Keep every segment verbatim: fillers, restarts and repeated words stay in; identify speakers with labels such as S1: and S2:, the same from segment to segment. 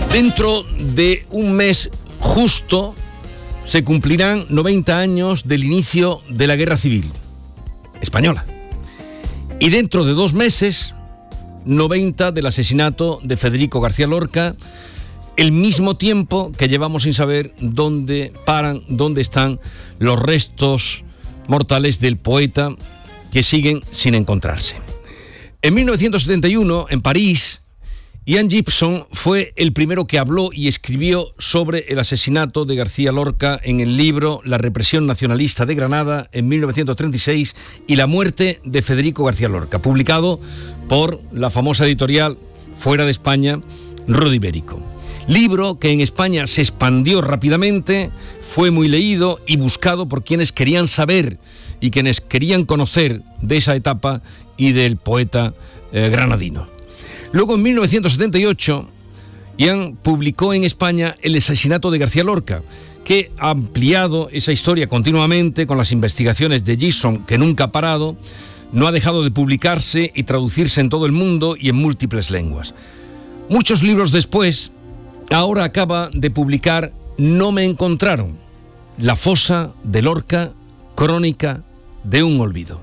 S1: Dentro de un mes justo se cumplirán noventa años del inicio de la Guerra Civil Española. Y dentro de dos meses, noventa del asesinato de Federico García Lorca, el mismo tiempo que llevamos sin saber dónde paran, dónde están los restos mortales del poeta, que siguen sin encontrarse. En mil novecientos setenta y uno, en París, Ian Gibson fue el primero que habló y escribió sobre el asesinato de García Lorca en el libro La represión nacionalista de Granada en mil novecientos treinta y seis y la muerte de Federico García Lorca, publicado por la famosa editorial fuera de España, Rod Ibérico. Libro que en España se expandió rápidamente, fue muy leído y buscado por quienes querían saber y quienes querían conocer de esa etapa y del poeta eh, granadino. Luego, en mil novecientos setenta y ocho, Ian publicó en España El asesinato de García Lorca, que ha ampliado esa historia continuamente con las investigaciones de Gibson, que nunca ha parado, no ha dejado de publicarse y traducirse en todo el mundo y en múltiples lenguas. Muchos libros después, ahora acaba de publicar No me encontraron, La fosa de Lorca, crónica de un olvido.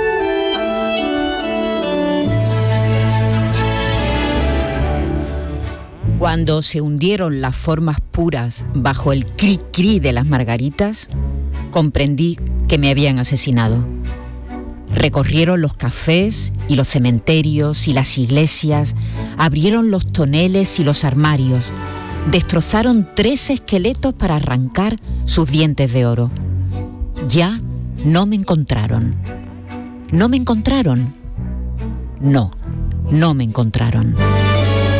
S2: Cuando se hundieron las formas puras bajo el cri-cri de las margaritas, comprendí que me habían asesinado. Recorrieron los cafés y los cementerios y las iglesias, abrieron los toneles y los armarios, destrozaron tres esqueletos para arrancar sus dientes de oro. Ya no me encontraron. ¿No me encontraron? No, no me encontraron.